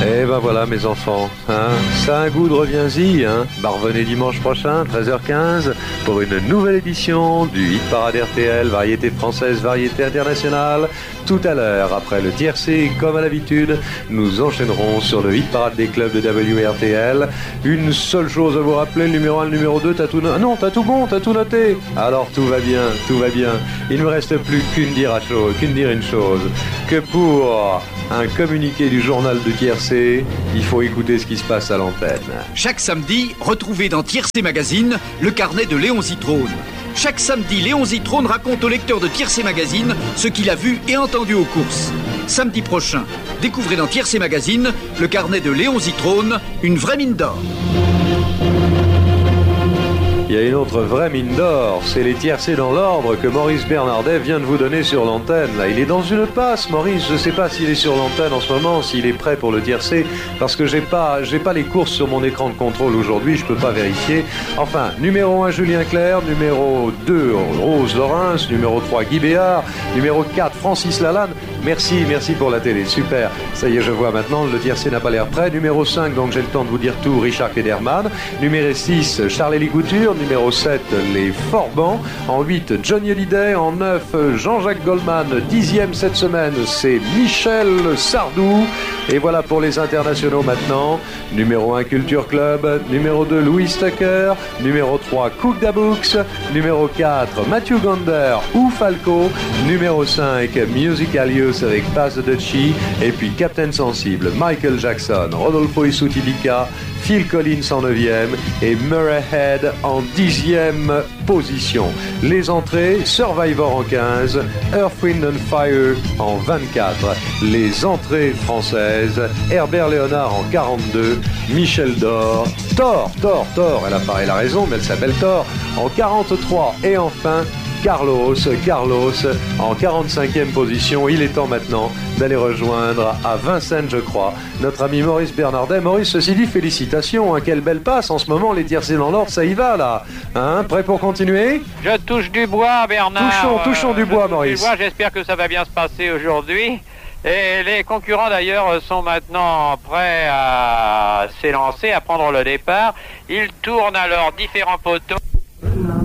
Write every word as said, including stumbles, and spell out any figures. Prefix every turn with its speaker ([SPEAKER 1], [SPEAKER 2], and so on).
[SPEAKER 1] Et ben voilà mes enfants, hein, ça a un goût de reviens-y, hein. Bah revenez dimanche prochain, treize heures quinze, pour une nouvelle édition du Hit Parade R T L, variété française, variété internationale. Tout à l'heure, après le tiercé, comme à l'habitude, nous enchaînerons sur le Hit Parade des clubs de W R T L. Une seule chose à vous rappeler, le numéro un, le numéro deux, t'as tout no- non, t'as tout bon, t'as tout noté. Alors tout va bien, tout va bien. Il ne me reste plus qu'une dire à chose, qu'une dire une chose, que pour un communiqué du journal de tiercé, il faut écouter ce qui se passe à l'antenne.
[SPEAKER 2] Chaque samedi, retrouvez dans Tiercé Magazine le carnet de Léon Zitrone. Chaque samedi, Léon Zitrone raconte au lecteur de Tiercé Magazine ce qu'il a vu et entendu aux courses. Samedi prochain, découvrez dans Tiercé Magazine le carnet de Léon Zitrone, une vraie mine d'or.
[SPEAKER 1] Il y a une autre vraie mine d'or, c'est les tiercés dans l'ordre que Maurice Bernardet vient de vous donner sur l'antenne. Là, il est dans une passe, Maurice. Je ne sais pas s'il est sur l'antenne en ce moment, s'il est prêt pour le tiercé, parce que j'ai pas, j'ai pas les courses sur mon écran de contrôle aujourd'hui, je peux pas vérifier. Enfin, numéro un, Julien Clerc, numéro deux, Rose Laurens, numéro trois, Guy Béard, numéro quatre, Francis Lalanne. Merci, merci pour la télé, super. Ça y est, je vois maintenant, le tiercé n'a pas l'air prêt. Numéro cinq, donc j'ai le temps de vous dire tout, Richard Kederman. Numéro six, Charles-Élie Couture. Numéro sept, les Forbans. En huit, Johnny Hallyday. En neuf, Jean-Jacques Goldman. Dixième cette semaine, c'est Michel Sardou. Et voilà pour les internationaux maintenant. Numéro un, Culture Club. Numéro deux, Louis Tucker. Numéro trois, Cook Dabooks. Numéro quatre, Matthew Gander ou Falco. Numéro cinq, Musical Youth avec Paz Ducci. Et puis Captain Sensible, Michael Jackson, Rodolfo Isutilica, Phil Collins en neuvième et Murray Head en dixième position. Les entrées, Survivor en quinze, Earth, Wind and Fire en vingt-quatre. Les entrées françaises, Herbert Léonard en quarante-deux, Michel Dor, Thor, Thor, Thor, elle a pas elle a raison, mais elle s'appelle Thor, en quarante-trois. Et enfin, Carlos, Carlos en quarante-cinquième position. Il est temps maintenant d'aller rejoindre à Vincennes, je crois, notre ami Maurice Bernardet. Maurice, ceci dit, félicitations, hein, quelle belle passe en ce moment, les tiercés dans l'ordre, ça y va là. Hein, prêt pour continuer?
[SPEAKER 3] Je touche du bois, Bernard.
[SPEAKER 1] Touchons, touchons du bois, Maurice.
[SPEAKER 3] Du bois, j'espère que ça va bien se passer aujourd'hui. Et les concurrents d'ailleurs sont maintenant prêts à s'élancer, à prendre le départ. Ils tournent à leurs différents poteaux.